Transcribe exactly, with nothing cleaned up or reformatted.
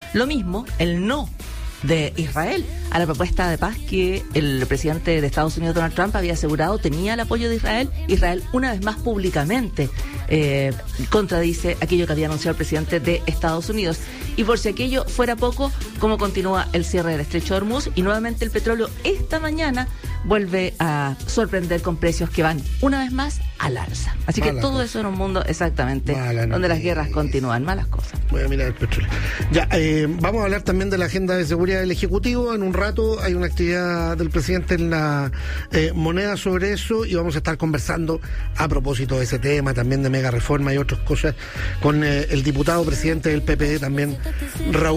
Lo mismo, el no de Israel a la propuesta de paz que el presidente de Estados Unidos, Donald Trump, había asegurado tenía el apoyo de Israel. Israel, una vez más públicamente, eh, contradice aquello que había anunciado el presidente de Estados Unidos. Y por si aquello fuera poco, cómo continúa el cierre del estrecho de Hormuz, y nuevamente el petróleo esta mañana vuelve a sorprender con precios que van una vez más al alza. Así Mala que todo cosa. Eso en un mundo exactamente Mala donde no, las guerras continúan. Malas cosas. Voy a mirar el petróleo. Ya, eh, vamos a hablar también de la agenda de seguridad del Ejecutivo. En un rato hay una actividad del presidente en la eh, moneda sobre eso, y vamos a estar conversando a propósito de ese tema, también de mega reforma y otras cosas, con eh, el diputado presidente del P P D también, Raúl